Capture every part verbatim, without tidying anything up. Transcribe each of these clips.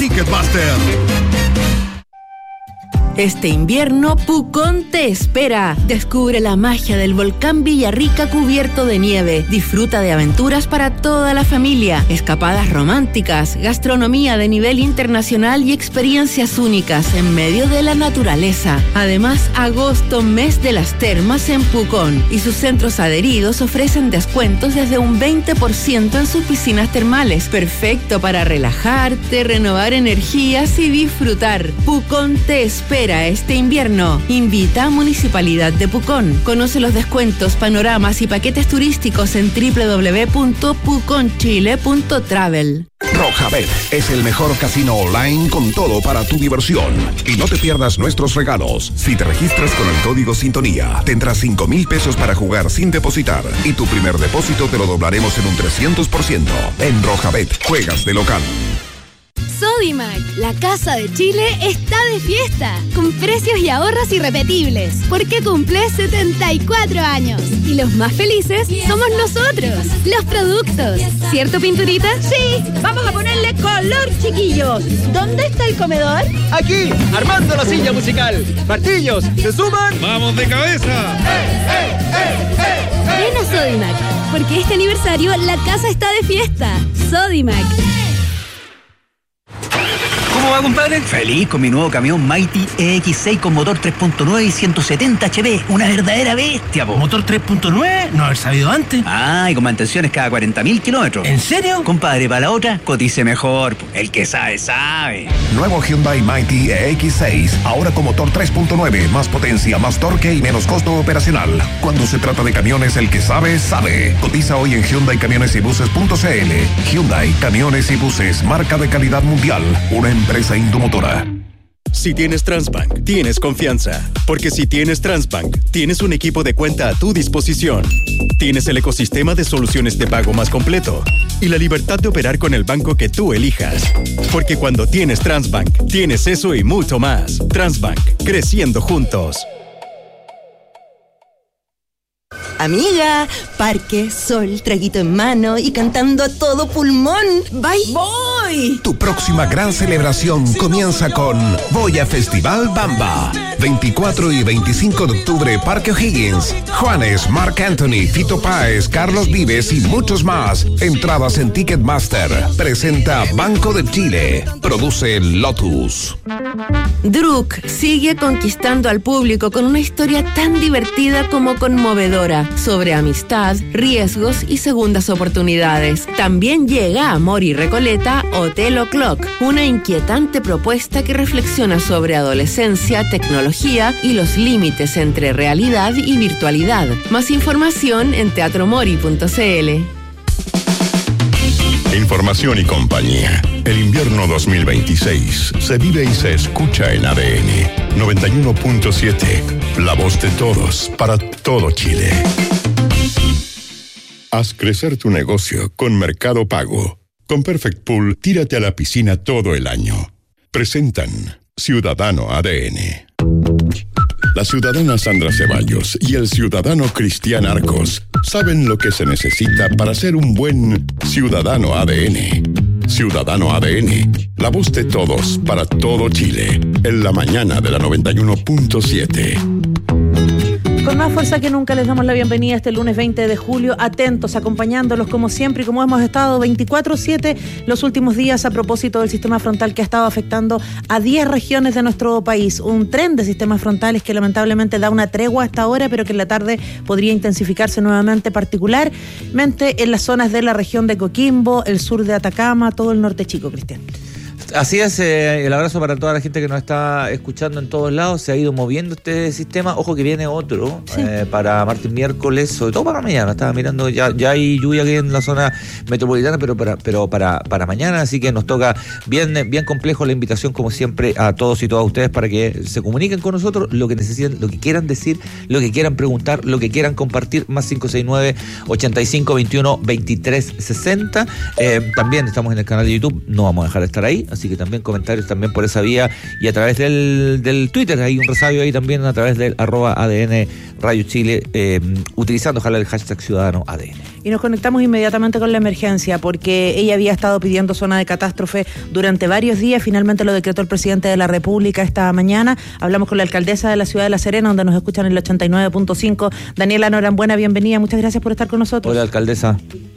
Ticketmaster. Este invierno, Pucón te espera. Descubre la magia del volcán Villarrica cubierto de nieve. Disfruta de aventuras para toda la familia, escapadas románticas, gastronomía de nivel internacional y experiencias únicas en medio de la naturaleza. Además, agosto, mes de las termas en Pucón, y sus centros adheridos ofrecen descuentos desde un veinte por ciento en sus piscinas termales. Perfecto para relajarte, renovar energías y disfrutar. Pucón te espera este invierno. Invita a Municipalidad de Pucón. Conoce los descuentos, panoramas y paquetes turísticos en doble u doble u doble u punto pucón chile punto travel. Rojabet es el mejor casino online con todo para tu diversión. Y no te pierdas nuestros regalos. Si te registras con el código Sintonía, tendrás cinco mil pesos para jugar sin depositar. Y tu primer depósito te lo doblaremos en un trescientos por ciento. En Rojabet, juegas de local. Sodimac, la casa de Chile, está de fiesta, con precios y ahorros irrepetibles, porque cumple setenta y cuatro años. Y los más felices somos nosotros, los productos. ¿Cierto, Pinturita? Sí, vamos a ponerle color, chiquillos. ¿Dónde está el comedor? Aquí, armando la silla musical. Martillos, ¿se suman? ¡Vamos de cabeza! ¡Eh, eh, eh, eh, eh, Ven a Sodimac, porque este aniversario la casa está de fiesta. Sodimac. ¿Cómo va, compadre? Feliz con mi nuevo camión Mighty E X seis con motor tres punto nueve y ciento setenta H P. Una verdadera bestia, po. ¿Motor tres punto nueve? No haber sabido antes. Ah, y con mantenciones cada cuarenta mil kilómetros. ¿En serio? Compadre, para la otra, cotice mejor. El que sabe, sabe. Nuevo Hyundai Mighty E X seis. Ahora con motor tres punto nueve. Más potencia, más torque y menos costo operacional. Cuando se trata de camiones, el que sabe, sabe. Cotiza hoy en Hyundai Camiones y Buses punto c l. Hyundai Camiones y Buses. Marca de calidad mundial. Una empresa indomotora. Si tienes Transbank, tienes confianza. Porque si tienes Transbank, tienes un equipo de cuenta a tu disposición. Tienes el ecosistema de soluciones de pago más completo y la libertad de operar con el banco que tú elijas. Porque cuando tienes Transbank, tienes eso y mucho más. Transbank, creciendo juntos. Amiga, parque, sol, traguito en mano y cantando a todo pulmón. ¡Bye! ¡Voy! Tu próxima gran celebración comienza con Voy a Festival Bamba. veinticuatro y veinticinco de octubre, Parque O'Higgins. Juanes, Marc Anthony, Fito Páez, Carlos Vives y muchos más. Entradas en Ticketmaster. Presenta Banco de Chile. Produce Lotus. Druk sigue conquistando al público con una historia tan divertida como conmovedora, sobre amistad, riesgos y segundas oportunidades. También llega a Mori Recoleta Hotel O'Clock, una inquietante propuesta que reflexiona sobre adolescencia, tecnología y los límites entre realidad y virtualidad. Más información en teatro mori punto c l. Información y compañía. El invierno dos mil veintiséis se vive y se escucha en A D N noventa y uno punto siete. La voz de todos para todo Chile. Haz crecer tu negocio con Mercado Pago. Con Perfect Pool, tírate a la piscina todo el año. Presentan Ciudadano A D N. La ciudadana Sandra Ceballos y el ciudadano Cristian Arcos saben lo que se necesita para ser un buen ciudadano A D N. Ciudadano A D N, la voz de todos para todo Chile, en la mañana de la noventa y uno punto siete. Con más fuerza que nunca les damos la bienvenida este lunes veinte de julio, atentos, acompañándolos como siempre y como hemos estado veinticuatro siete los últimos días a propósito del sistema frontal que ha estado afectando a diez regiones de nuestro país. Un tren de sistemas frontales que lamentablemente da una tregua hasta ahora, pero que en la tarde podría intensificarse nuevamente, particularmente en las zonas de la región de Coquimbo, el sur de Atacama, todo el norte chico, Cristian. Así es, eh, el abrazo para toda la gente que nos está escuchando en todos lados. Se ha ido moviendo este sistema. Ojo que viene otro, sí. eh, para martes, miércoles, sobre todo para mañana. Estaba mirando, ya, ya hay lluvia aquí en la zona metropolitana, pero para, pero para, para mañana, así que nos toca bien, bien complejo la invitación, como siempre, a todos y todas ustedes para que se comuniquen con nosotros, lo que necesiten, lo que quieran decir, lo que quieran preguntar, lo que quieran compartir, más cinco seis nueve, ochenta y cinco, veintiuno, veintitrés, sesenta. Eh, también estamos en el canal de YouTube, no vamos a dejar de estar ahí, así así que también comentarios también por esa vía y a través del, del Twitter, hay un resabio ahí también a través del arroba A D N Radio Chile, eh, utilizando ojalá el hashtag Ciudadano A D N. Y nos conectamos inmediatamente con la emergencia porque ella había estado pidiendo zona de catástrofe durante varios días, finalmente lo decretó el presidente de la República esta mañana. Hablamos con la alcaldesa de la ciudad de La Serena, donde nos escuchan en el ochenta y nueve punto cinco. Daniela Norambuena, bienvenida, muchas gracias por estar con nosotros. Hola, alcaldesa.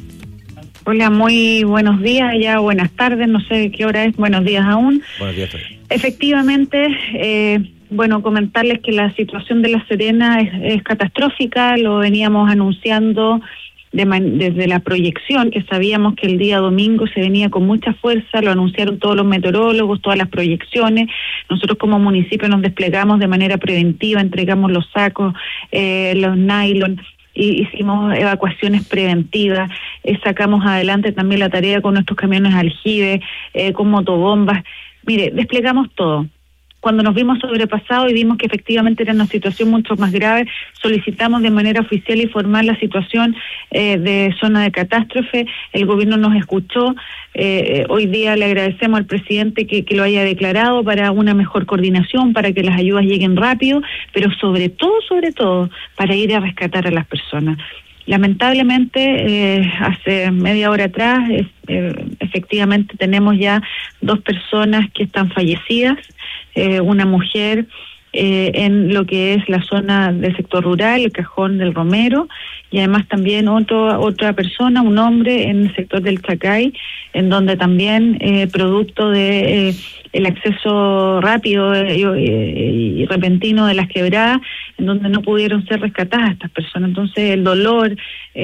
Hola, muy buenos días, ya buenas tardes, no sé qué hora es, buenos días aún. Buenos días. Efectivamente, eh, bueno, comentarles que la situación de La Serena es, es catastrófica, lo veníamos anunciando de man, desde la proyección, que sabíamos que el día domingo se venía con mucha fuerza, lo anunciaron todos los meteorólogos, todas las proyecciones. Nosotros como municipio nos desplegamos de manera preventiva, entregamos los sacos, eh, los nylon, y hicimos evacuaciones preventivas, eh, sacamos adelante también la tarea con nuestros camiones aljibe, eh, con motobombas. Mire, desplegamos todo. Cuando nos vimos sobrepasados y vimos que efectivamente era una situación mucho más grave, solicitamos de manera oficial y formal la situación eh, de zona de catástrofe. El gobierno nos escuchó. Eh, hoy día le agradecemos al presidente que, que lo haya declarado para una mejor coordinación, para que las ayudas lleguen rápido, pero sobre todo, sobre todo, para ir a rescatar a las personas. Lamentablemente, eh, hace media hora atrás, eh, eh, efectivamente tenemos ya dos personas que están fallecidas, eh, una mujer eh, en lo que es la zona del sector rural, el Cajón del Romero, y además también otro, otra persona, un hombre en el sector del Chacay, en donde también, eh, producto de eh, el acceso rápido eh, y, y repentino de las quebradas, en donde no pudieron ser rescatadas estas personas. Entonces el dolor,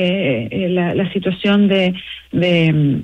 eh, la, la situación de, de,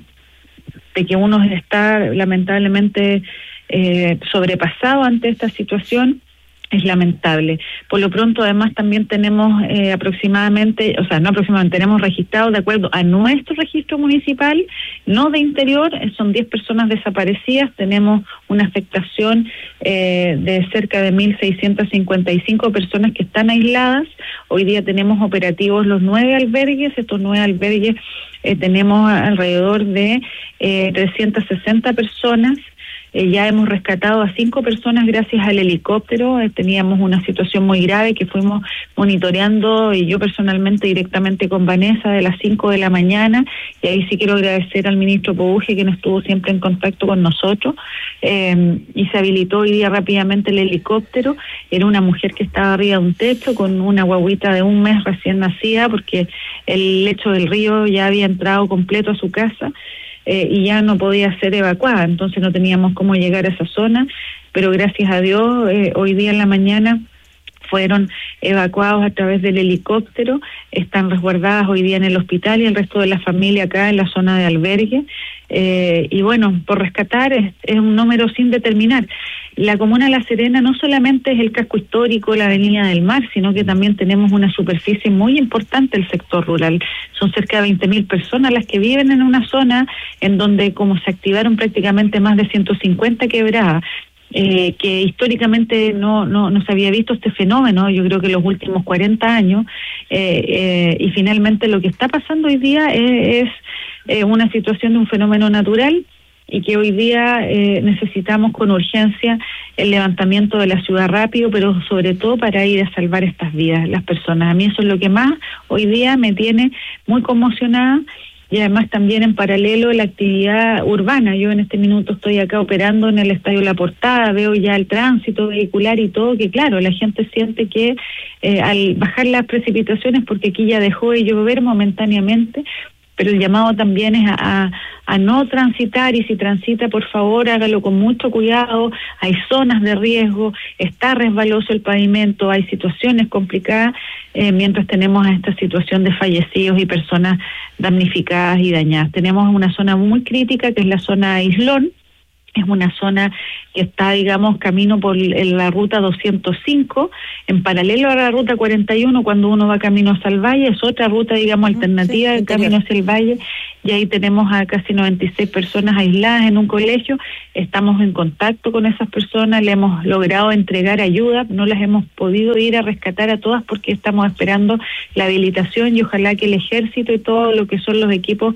de que uno está lamentablemente eh, sobrepasado ante esta situación, es lamentable. Por lo pronto, además, también tenemos eh, aproximadamente, o sea, no aproximadamente, tenemos registrados de acuerdo a nuestro registro municipal, no de interior, son diez personas desaparecidas, tenemos una afectación eh, de cerca de mil seiscientas cincuenta y cinco personas que están aisladas. Hoy día tenemos operativos los nueve albergues, estos nueve albergues eh, tenemos alrededor de eh, trescientas sesenta personas. Eh, ya hemos rescatado a cinco personas gracias al helicóptero. Eh, teníamos una situación muy grave que fuimos monitoreando, y yo personalmente directamente con Vanessa de las cinco de la mañana, y ahí sí quiero agradecer al ministro Pobuje, quien estuvo siempre en contacto con nosotros, eh, y se habilitó hoy día rápidamente el helicóptero. Era una mujer que estaba arriba de un techo con una guaguita de un mes recién nacida, porque el lecho del río ya había entrado completo a su casa. Eh, y ya no podía ser evacuada, entonces no teníamos cómo llegar a esa zona, pero gracias a Dios, eh, hoy día en la mañana fueron evacuados a través del helicóptero, están resguardadas hoy día en el hospital y el resto de la familia acá en la zona de albergue, eh, y bueno, por rescatar es, es un número sin determinar. La comuna de La Serena no solamente es el casco histórico, la Avenida del Mar, sino que también tenemos una superficie muy importante del sector rural. Son cerca de veinte mil personas las que viven en una zona en donde, como se activaron prácticamente más de ciento cincuenta quebradas, eh, que históricamente no, no, no se había visto este fenómeno, yo creo que en los últimos cuarenta años, eh, eh, y finalmente lo que está pasando hoy día es, es eh, una situación de un fenómeno natural, y que hoy día eh, necesitamos con urgencia el levantamiento de la ciudad rápido, pero sobre todo para ir a salvar estas vidas, las personas. A mí eso es lo que más hoy día me tiene muy conmocionada, y además también en paralelo la actividad urbana. Yo en este minuto estoy acá operando en el Estadio La Portada, veo ya el tránsito vehicular y todo, que claro, la gente siente que eh, al bajar las precipitaciones, porque aquí ya dejó de llover momentáneamente, pero el llamado también es a, a, a no transitar, y si transita, por favor, hágalo con mucho cuidado. Hay zonas de riesgo, está resbaloso el pavimento, hay situaciones complicadas, eh, mientras tenemos esta situación de fallecidos y personas damnificadas y dañadas. Tenemos una zona muy crítica, que es la zona Islón. Es una zona que está, digamos, camino por la ruta doscientos cinco, en paralelo a la ruta cuarenta y uno, cuando uno va camino hacia el valle, es otra ruta, digamos, alternativa del sí, camino hacia el valle, y ahí tenemos a casi noventa y seis personas aisladas en un colegio. Estamos en contacto con esas personas, le hemos logrado entregar ayuda, no las hemos podido ir a rescatar a todas porque estamos esperando la habilitación, y ojalá que el ejército y todo lo que son los equipos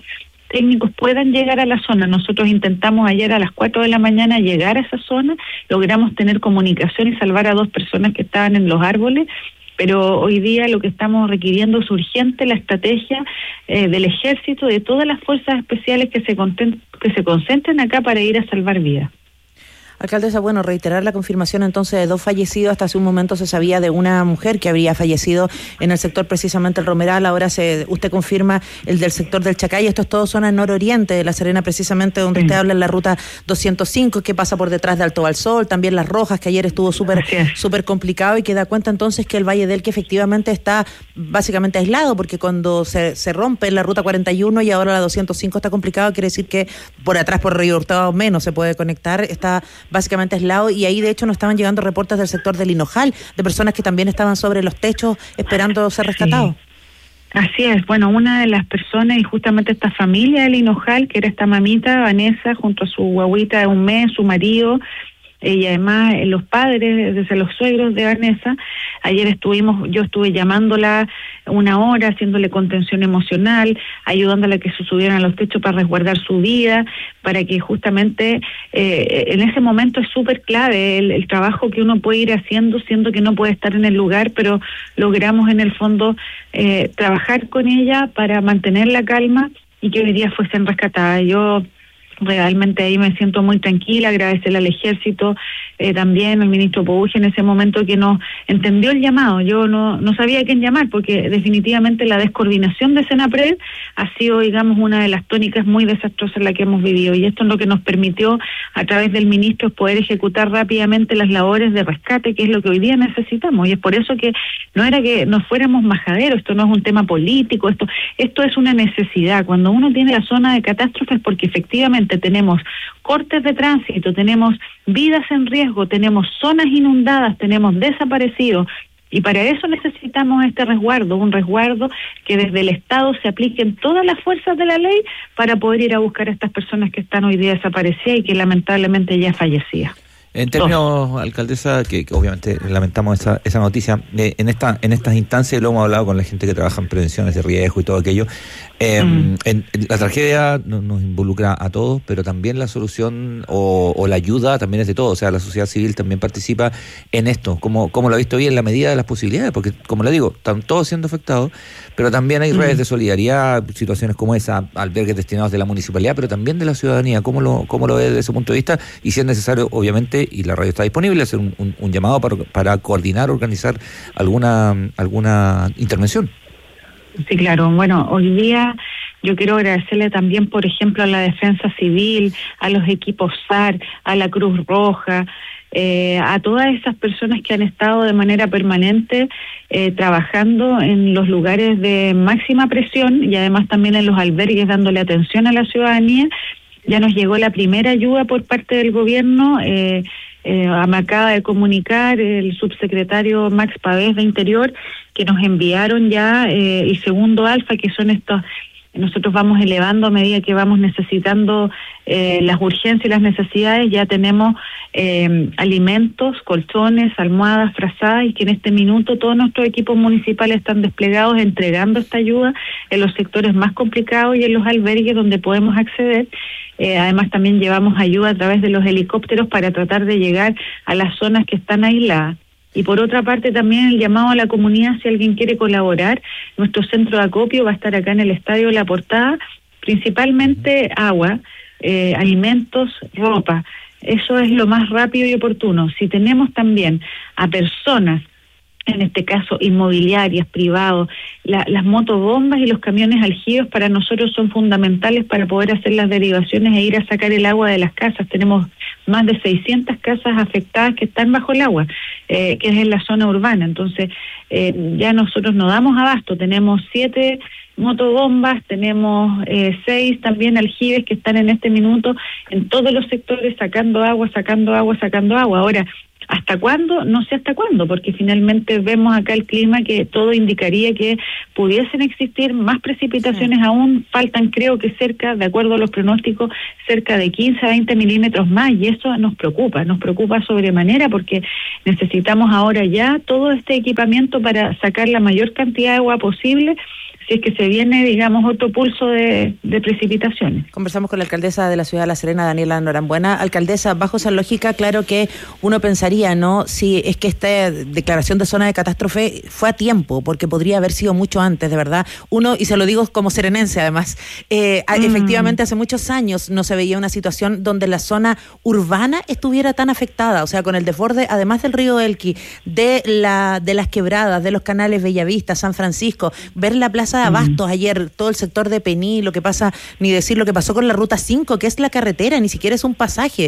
técnicos puedan llegar a la zona. Nosotros intentamos ayer a las cuatro de la mañana llegar a esa zona, logramos tener comunicación y salvar a dos personas que estaban en los árboles, pero hoy día lo que estamos requiriendo es urgente la estrategia eh, del ejército, de todas las fuerzas especiales que se, conten- que se concentren acá para ir a salvar vidas. Alcaldesa, bueno, reiterar la confirmación entonces de dos fallecidos. Hasta hace un momento se sabía de una mujer que habría fallecido en el sector precisamente el Romeral. Ahora se usted confirma el del sector del Chacay. Esto es todo zona nororiente de La Serena, precisamente donde sí. usted habla en la ruta doscientos cinco, que pasa por detrás de Alto Balsol, también Las Rojas, que ayer estuvo súper súper complicado, y que da cuenta entonces que el Valle del que efectivamente está básicamente aislado, porque cuando se, se rompe la ruta cuarenta y uno y ahora la doscientos cinco está complicado, quiere decir que por atrás, por Río Hurtado menos se puede conectar, está básicamente aislado, y ahí de hecho nos estaban llegando reportes del sector del Hinojal, de personas que también estaban sobre los techos esperando ser rescatados. Sí. Así es, bueno, una de las personas, y justamente esta familia del Hinojal, que era esta mamita, Vanessa, junto a su guaguita de un mes, su marido, y además eh, los padres, desde los suegros de Vanessa. Ayer estuvimos, yo estuve llamándola una hora, haciéndole contención emocional, ayudándola a que se subieran a los techos para resguardar su vida, para que justamente eh, en ese momento es súper clave el, el trabajo que uno puede ir haciendo, siendo que no puede estar en el lugar, pero logramos en el fondo eh, trabajar con ella para mantener la calma y que hoy día fuesen rescatadas. Yo realmente ahí me siento muy tranquila, agradecerle al ejército, eh, también al ministro Pouge en ese momento que nos entendió el llamado. Yo no no sabía a quién llamar, porque definitivamente la descoordinación de Senapred ha sido, digamos, una de las tónicas muy desastrosas en la que hemos vivido, y esto es lo que nos permitió a través del ministro poder ejecutar rápidamente las labores de rescate, que es lo que hoy día necesitamos, y es por eso que no era que nos fuéramos majaderos, esto no es un tema político, esto esto es una necesidad. Cuando uno tiene la zona de catástrofes, porque efectivamente tenemos cortes de tránsito, tenemos vidas en riesgo, tenemos zonas inundadas, tenemos desaparecidos, y para eso necesitamos este resguardo, un resguardo que desde el Estado se apliquen todas las fuerzas de la ley para poder ir a buscar a estas personas que están hoy día desaparecidas y que lamentablemente ya fallecían. En términos, oh. alcaldesa, que, que obviamente lamentamos esa, esa noticia, eh, en esta en estas instancias lo hemos hablado con la gente que trabaja en prevenciones de riesgo y todo aquello, eh, mm. en, en, la tragedia no, nos involucra a todos, pero también la solución o, o la ayuda también es de todos, o sea, la sociedad civil también participa en esto, como, como lo ha visto hoy en la medida de las posibilidades, porque como le digo, están todos siendo afectados, pero también hay mm. redes de solidaridad, situaciones como esa, albergues destinados de la municipalidad, pero también de la ciudadanía. ¿Cómo lo, cómo lo ve desde ese punto de vista? Y si es necesario, obviamente, y la radio está disponible, hacer un, un, un llamado para, para coordinar, organizar alguna alguna intervención. Sí, claro. Bueno, hoy día yo quiero agradecerle también, por ejemplo, a la Defensa Civil, a los equipos S A R, a la Cruz Roja, eh, a todas esas personas que han estado de manera permanente eh, trabajando en los lugares de máxima presión y además también en los albergues dándole atención a la ciudadanía. Ya nos llegó la primera ayuda por parte del gobierno, eh, eh, me acaba de comunicar el subsecretario Max Pavés de Interior que nos enviaron ya eh, el segundo alfa, que son estos, nosotros vamos elevando a medida que vamos necesitando eh, las urgencias y las necesidades. Ya tenemos eh, alimentos, colchones, almohadas, frazadas, y que en este minuto todos nuestros equipos municipales están desplegados entregando esta ayuda en los sectores más complicados y en los albergues donde podemos acceder. Eh, además también llevamos ayuda a través de los helicópteros para tratar de llegar a las zonas que están aisladas. Y por otra parte también el llamado a la comunidad, si alguien quiere colaborar, nuestro centro de acopio va a estar acá en el Estadio La Portada, principalmente agua, eh, alimentos, ropa. Eso es lo más rápido y oportuno. Si tenemos también a personas, en este caso inmobiliarias, privados, la, las motobombas y los camiones aljibes para nosotros son fundamentales para poder hacer las derivaciones e ir a sacar el agua de las casas. Tenemos más de seiscientas casas afectadas que están bajo el agua, eh, que es en la zona urbana. Entonces, eh, ya nosotros no damos abasto. Tenemos siete motobombas, tenemos eh, seis también aljibes que están en este minuto en todos los sectores sacando agua, sacando agua, sacando agua. Ahora, ¿hasta cuándo? No sé hasta cuándo, porque finalmente vemos acá el clima que todo indicaría que pudiesen existir más precipitaciones. Sí. Aún faltan, creo que cerca, de acuerdo a los pronósticos, cerca de quince a veinte milímetros más, y eso nos preocupa, nos preocupa sobremanera, porque necesitamos ahora ya todo este equipamiento para sacar la mayor cantidad de agua posible, si es que se viene, digamos, otro pulso de, de precipitaciones. Conversamos con la alcaldesa de la ciudad de La Serena, Daniela Norambuena. Alcaldesa, bajo esa lógica, claro que uno pensaría, ¿no? Si es que esta declaración de zona de catástrofe fue a tiempo, porque podría haber sido mucho antes, de verdad. Uno, y se lo digo como serenense además, eh, mm. efectivamente hace muchos años no se veía una situación donde la zona urbana estuviera tan afectada, o sea, con el desborde, además del río Elqui, de la de las quebradas, de los canales Bellavista, San Francisco, ver la plaza de Abastos mm. ayer, todo el sector de Pení, lo que pasa, ni decir lo que pasó con la ruta cinco, que es la carretera, ni siquiera es un pasaje,